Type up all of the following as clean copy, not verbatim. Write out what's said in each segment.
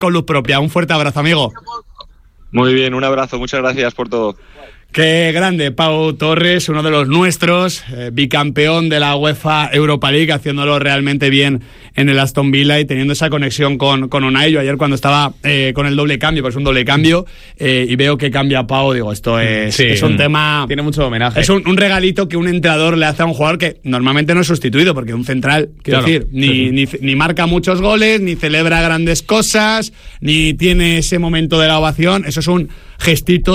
con luz propia. Un fuerte abrazo, amigo. Muy bien, un abrazo, muchas gracias por todo. Qué grande, Pau Torres, uno de los nuestros, bicampeón de la UEFA Europa League, haciéndolo realmente bien en el Aston Villa y teniendo esa conexión con Unai. Yo ayer cuando estaba con el doble cambio, pues un doble cambio, y veo que cambia Pau, digo, esto es un tema... Tiene mucho homenaje. Es un regalito que un entrenador le hace a un jugador que normalmente no es sustituido, porque un central, quiero decir, ni marca muchos goles, ni celebra grandes cosas, ni tiene ese momento de la ovación. Eso es un gestito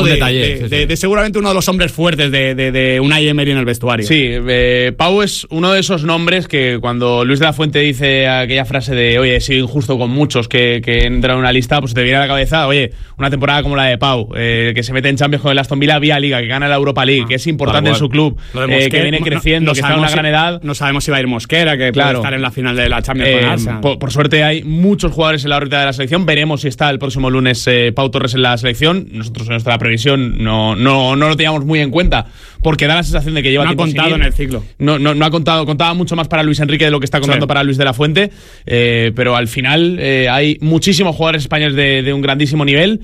de seguramente uno de los hombres fuertes de Unai Emery en el vestuario. Sí, Pau es uno de esos nombres que cuando Luis de la Fuente dice aquella frase de oye, soy injusto con muchos que entran en una lista, pues te viene a la cabeza, oye, una temporada como la de Pau, que se mete en Champions con el Aston Villa vía Liga, que gana la Europa League, que es importante en su club, que viene creciendo, que está en una gran edad. No sabemos si va a ir Mosquera, que puede estar en la final de la Champions con Arsenal. Por suerte hay muchos jugadores en la órbita de la selección. Veremos si está el próximo lunes Pau Torres en la selección. Nosotros en nuestra previsión no lo teníamos muy en cuenta, porque da la sensación de que lleva tiempo contado en el ciclo. No ha contado, contaba mucho más para Luis Enrique de lo que está contando para Luis de la Fuente, pero al final hay muchísimos jugadores españoles de un grandísimo nivel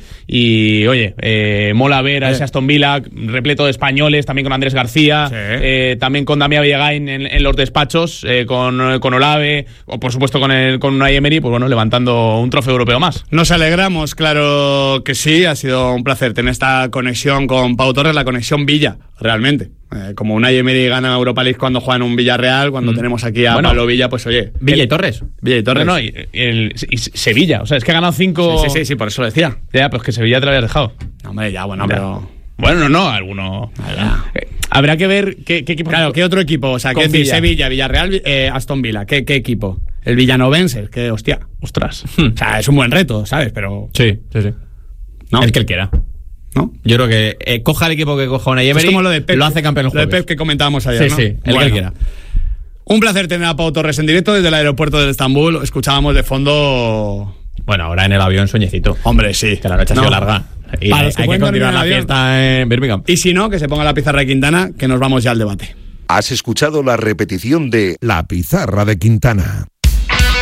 y oye, mola ver a ese Aston Villa repleto de españoles, también con Andrés García, también con Damián Villagain en los despachos, con Olave, o por supuesto con Unai Emery, pues bueno, levantando un trofeo europeo más. Nos alegramos, claro que sí, ha sido un placer tener esta conexión con Pau Torres, la conexión Villa, realmente. Como Unai Emery gana Europa League cuando juega en un Villarreal, cuando tenemos aquí a Pablo Villa, pues oye... Villa y Torres. No, y Sevilla, o sea, es que ha ganado 5... Sí, por eso lo decía. Ya, pues que Sevilla te lo habías dejado. Hombre, ya, pero... Bueno, no, alguno... Habrá que ver qué equipo... Claro, ¿qué otro equipo? O sea, ¿qué decir? Sevilla, Villarreal, Aston Villa. ¿Qué equipo? El Villanovense, que hostia. Ostras. O sea, es un buen reto, ¿sabes? Pero... Sí. ¿No? El que él quiera. ¿No? Yo creo que coja el equipo que coja Unai Emery, es como lo de Pep, lo hace campeón el jueves. Lo de Pep que comentábamos ayer, ¿no? Sí, el que él quiera. Un placer tener a Pau Torres en directo desde el aeropuerto de Estambul. Escuchábamos de fondo... Bueno, ahora en el avión sueñecito. Hombre, sí. Que la noche ha sido larga. Y para los que hay que continuar la fiesta en Birmingham. Y si no, que se ponga la pizarra de Quintana, que nos vamos ya al debate. Has escuchado la repetición de La Pizarra de Quintana.